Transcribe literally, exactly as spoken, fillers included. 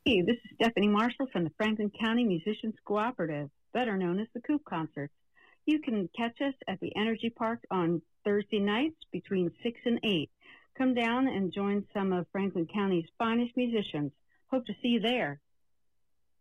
Hey, this is Stephanie Marshall from the Franklin County Musicians Cooperative, better known as the Coop Concerts. You can catch us at the Energy Park on Thursday nights between six and eight. Come down and join some of Franklin County's finest musicians. Hope to see you there.